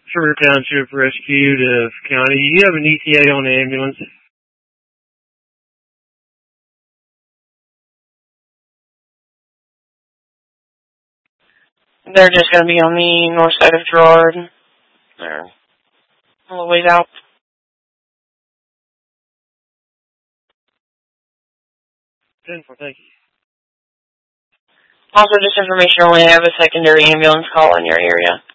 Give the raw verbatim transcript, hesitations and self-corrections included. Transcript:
Sugar Township Rescue to County. You have an E T A on the ambulance? They're just going to be on the north side of Gerard. They're a little ways out. ten four, thank you. Also, just information, only have a secondary ambulance call in your area.